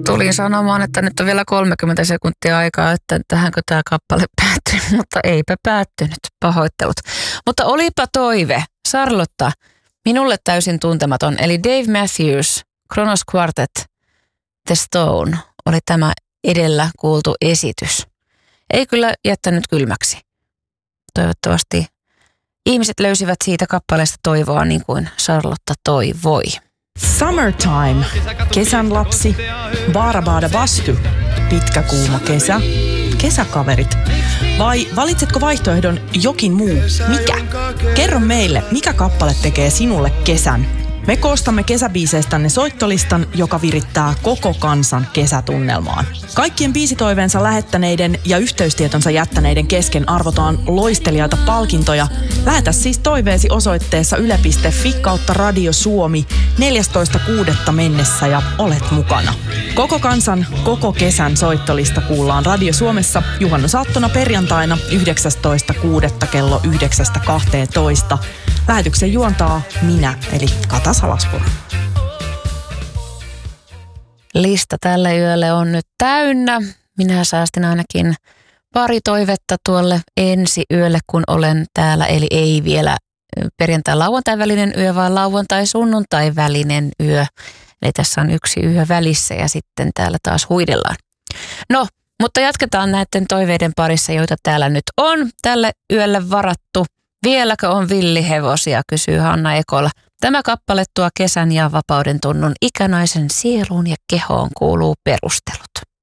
tulin sanomaan, että nyt on vielä 30 sekuntia aikaa, että tähänkö tämä kappale päättyy, mutta eipä päättynyt. Pahoittelut. Mutta olipa toive. Charlotta, minulle täysin tuntematon, eli Dave Matthews, Kronos Quartet, The Stone, oli tämä edellä kuultu esitys. Ei kyllä jättänyt kylmäksi. Toivottavasti ihmiset löysivät siitä kappaleesta toivoa niin kuin Charlotta toivoi. Summertime, kesän lapsi, Baarabaada Bastu, pitkä kuuma kesä, kesäkaverit. Vai valitsetko vaihtoehdon jokin muu? Mikä? Kerro meille, mikä kappale tekee sinulle kesän? Me koostamme kesäbiiseistänne soittolistan, joka virittää koko kansan kesätunnelmaan. Kaikkien biisitoiveensa lähettäneiden ja yhteystietonsa jättäneiden kesken arvotaan loistelijaita palkintoja. Lähetä siis toiveesi osoitteessa yle.fi/Radio Suomi 14.6. mennessä ja olet mukana. Koko kansan, koko kesän soittolista kuullaan Radio Suomessa juhannusaattona perjantaina 19.6. kello 9.12. Lähetyksen juontaa minä, eli Kata Salaspuro. Lista tälle yölle on nyt täynnä. Minä säästin ainakin pari toivetta tuolle ensi yölle, kun olen täällä. Eli ei vielä perjantai-lauantai välinen yö, vaan lauantai-sunnuntai välinen yö. Eli tässä on yksi yö välissä ja sitten täällä taas huidellaan. No, mutta jatketaan näiden toiveiden parissa, joita täällä nyt on tälle yölle varattu. Vieläkö on villihevosia, kysyy Hanna Ekola. Tämä kappale tuo kesän ja vapauden tunnun ikänaisen sieluun ja kehoon kuuluu perustelut.